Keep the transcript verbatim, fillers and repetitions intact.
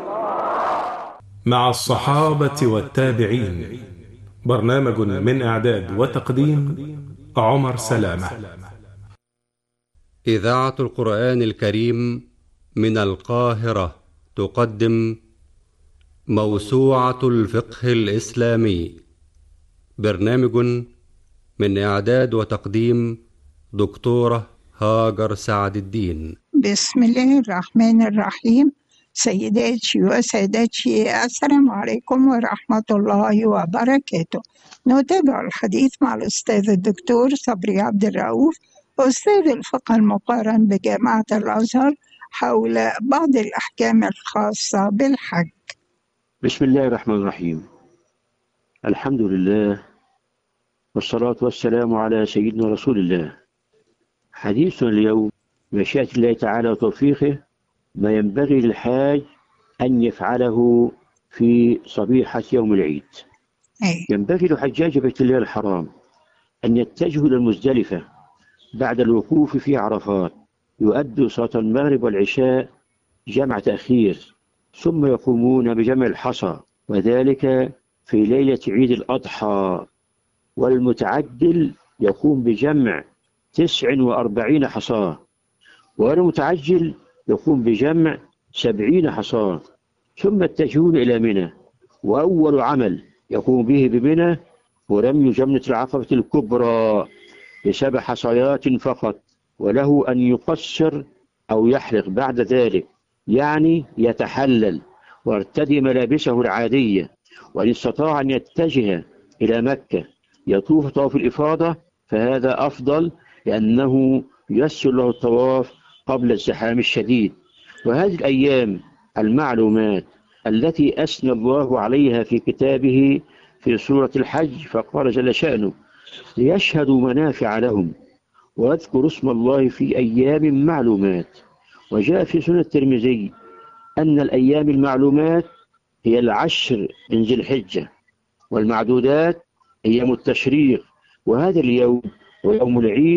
مع الصحابة والتابعين، برنامج من إعداد وتقديم عمر سلامة. إذاعة القرآن الكريم من القاهرة تقدم موسوعة الفقه الإسلامي، برنامج من إعداد وتقديم دكتورة هاجر سعد الدين. بسم الله الرحمن الرحيم. سيداتي وسادتي، السلام عليكم ورحمة الله وبركاته. نتابع الحديث مع الأستاذ الدكتور صبري عبد الرؤوف، أستاذ الفقه المقارن بجامعة الأزهر، حول بعض الأحكام الخاصة بالحج. بسم الله الرحمن الرحيم. الحمد لله والصلاة والسلام على سيدنا رسول الله. حديثنا اليوم بمشيئة الله تعالى وتوفيقه ما ينبغي للحاج أن يفعله في صبيحة يوم العيد. أي. ينبغي لحجاج بيت الله الحرام أن يتجهوا إلى المزدلفة بعد الوقوف في عرفات، يؤدوا صلاة المغرب والعشاء جمع تأخير، ثم يقومون بجمع الحصى، وذلك في ليلة عيد الأضحى. والمتعجل يقوم بجمع تسع وأربعين حصاة، والمتعجل يقوم بجمع سبعين حصاة، ثم يتجهون إلى منى. وأول عمل يقوم به بمنى هو رمي جمرة العقبة الكبرى بسبع حصيات فقط، وله أن يقصر أو يحلق بعد ذلك، يعني يتحلل ويرتدي ملابسه العادية. وإن استطاع أن يتجه إلى مكة يطوف طواف الإفاضة فهذا أفضل، لأنه ييسر له الطواف قبل الزحام الشديد. وهذه الأيام المعلومات التي أثنى الله عليها في كتابه في سورة الحج، فقال جل شأنه: ليشهدوا منافع لهم واذكروا اسم الله في أيام معلومات. وجاء في سنة الترمذي أن الأيام المعلومات هي العشر من ذي الحجة، والمعدودات أيام التشريق. وهذا اليوم ويوم العيد